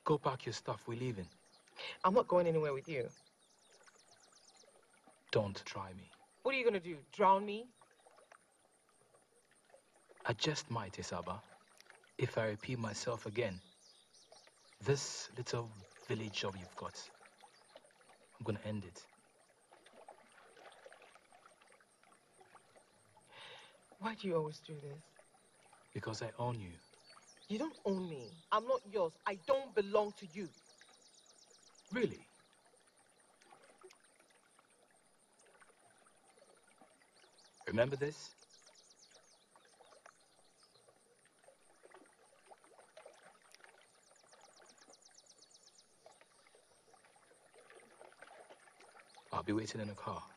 Go pack your stuff, we're leaving. I'm not going anywhere with you. Don't try me. What are you gonna do, drown me? I just might, Isaba. If I repeat myself again, this little village job you've got, I'm gonna end it. Why do you always do this? Because I own you. You don't own me. I'm not yours. I don't belong to you. Really? Remember this? I'll be waiting in the car.